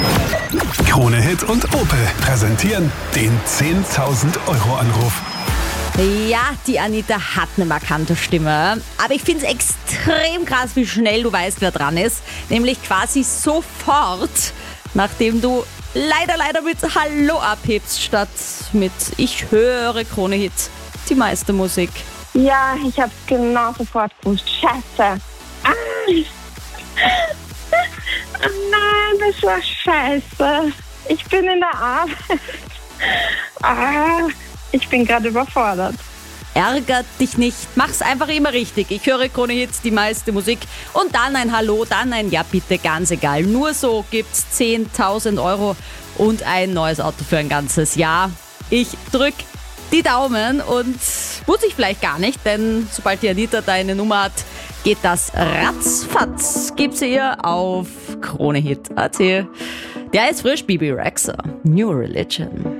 Krone Hit und Opel präsentieren den 10.000 Euro Anruf. Ja, die Anita hat eine markante Stimme. Aber ich finde es extrem krass, wie schnell du weißt, wer dran ist. Nämlich quasi sofort, nachdem du leider mit Hallo abhebst, statt mit Ich höre Krone Hit, die meiste Musik. Ja, ich hab's genau sofort gewusst. Scheiße. Oh nein, das war scheiße. Ich bin in der Arbeit. Ich bin gerade überfordert. Ärgert dich nicht, mach's einfach immer richtig. Ich höre Krone Hits, die meiste Musik und dann ein Hallo, dann ein Ja bitte, ganz egal. Nur so gibt's 10.000 Euro und ein neues Auto für ein ganzes Jahr. Ich drück die Daumen und muss ich vielleicht gar nicht, denn sobald die Anita deine Nummer hat, geht das ratzfatz. Gib sie ihr auf KroneHit.at. Der ist frisch, Bibi Rexha, New Religion.